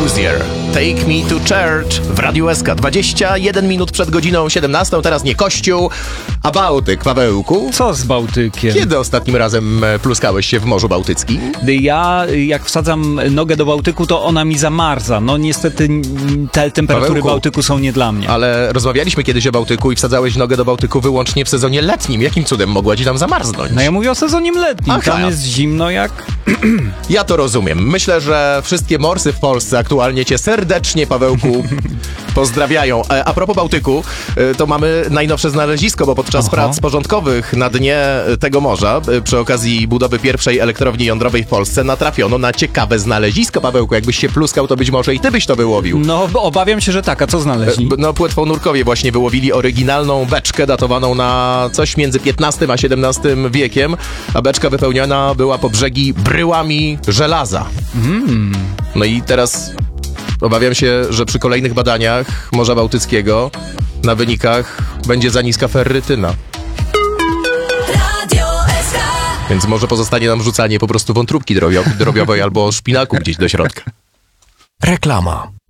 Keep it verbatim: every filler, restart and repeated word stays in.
Hozier, Take Me to Church w Radiu S K. dwadzieścia jeden minut przed godziną siedemnastą, teraz nie Kościół, a Bałtyk. Pawełku, Co z Bałtykiem? kiedy ostatnim razem pluskałeś się w Morzu Bałtyckim? Ja, jak wsadzam nogę do Bałtyku, to ona mi zamarza. No niestety te temperatury Pawełku, Bałtyku są nie dla mnie. Ale rozmawialiśmy kiedyś o Bałtyku i wsadzałeś nogę do Bałtyku wyłącznie w sezonie letnim. Jakim cudem mogła ci tam zamarznąć? No ja mówię o sezonie letnim. Aha. Tam jest zimno jak... Ja to rozumiem. Myślę, że wszystkie morsy w Polsce aktualnie cię serdecznie, Pawełku, pozdrawiają. A propos Bałtyku, to mamy najnowsze znalezisko, bo podczas Aha. prac porządkowych na dnie tego morza, przy okazji budowy pierwszej elektrowni jądrowej w Polsce, natrafiono na ciekawe znalezisko, Pawełku. Jakbyś się pluskał, to być może i ty byś to wyłowił. No obawiam się, że tak. A co znaleźli? No, płetwonurkowie właśnie wyłowili oryginalną beczkę datowaną na coś między piętnastym a siedemnastym wiekiem, a beczka wypełniona była po brzegi bryłami żelaza. Mm. No i teraz obawiam się, że przy kolejnych badaniach Morza Bałtyckiego na wynikach będzie za niska ferrytyna. Więc może pozostanie nam rzucanie po prostu wątróbki drobio- drobiowej albo szpinaku gdzieś do środka. Reklama.